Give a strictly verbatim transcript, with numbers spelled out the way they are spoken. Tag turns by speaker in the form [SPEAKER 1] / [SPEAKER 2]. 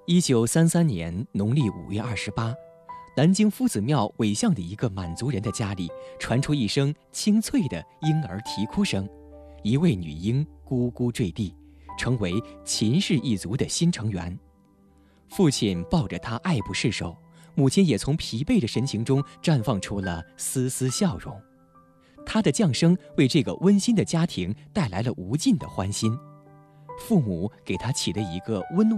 [SPEAKER 1] 一九三三年农历五月二十八，南京夫子庙尾巷的一个满族人的家里传出一声清脆的婴儿啼哭声，一位女婴咕咕坠地，成为秦氏一族的新成员。父亲抱着她爱不释手，母亲也从疲惫的神情中绽放出了丝丝笑容。她的降生为这个温馨的家庭带来了无尽的欢欣。父母给她起了一个温